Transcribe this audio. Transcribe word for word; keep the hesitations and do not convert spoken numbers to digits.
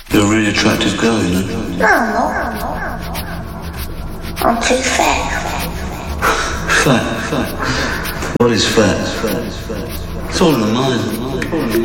You're a really attractive girl, you know. No, I'm not. I'm too fat. Fat, fat. What is fat? It's all in the mind.